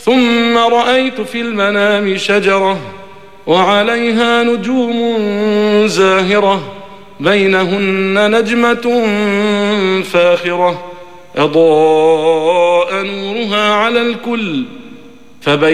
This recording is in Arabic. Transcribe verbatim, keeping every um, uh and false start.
ثم رأيت في المنام شجرة وعليها نجوم زاهرة بينهن نجمة فاخرة أضاء نورها على الكل فبين